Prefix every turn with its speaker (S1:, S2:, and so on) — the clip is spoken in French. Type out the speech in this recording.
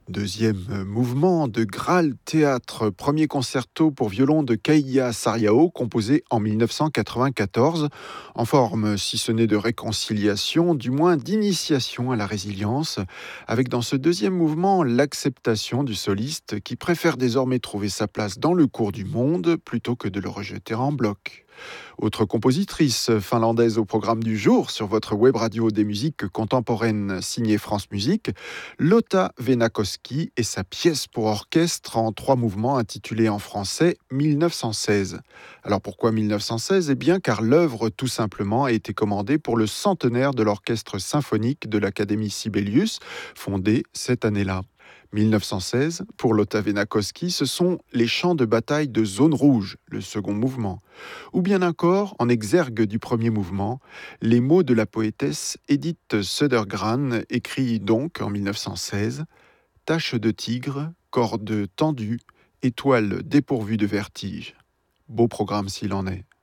S1: Deuxième mouvement de Graal Théâtre, premier concerto pour violon de Keiya Sariao, composé en 1994, en forme, si ce n'est de réconciliation, du moins d'initiation à la résilience, avec dans ce deuxième mouvement l'acceptation du soliste qui préfère désormais trouver sa place dans le cours du monde plutôt que de le rejeter en bloc. Autre compositrice finlandaise au programme du jour sur votre web radio des musiques contemporaines signée France Musique, Lotta Venakoski et sa pièce pour orchestre en 3 mouvements intitulée en français 1916. Alors pourquoi 1916 ? Eh bien car l'œuvre tout simplement a été commandée pour le centenaire de l'orchestre symphonique de l'Académie Sibelius, fondé cette année-là. 1916, pour Lotta Venakoski, ce sont les chants de bataille de Zone Rouge, le second mouvement. Ou bien encore, en exergue du premier mouvement, les mots de la poétesse Edith Södergran, écrits donc en 1916, « Tache de tigre, corde tendue, étoile dépourvue de vertige ». Beau programme s'il en est.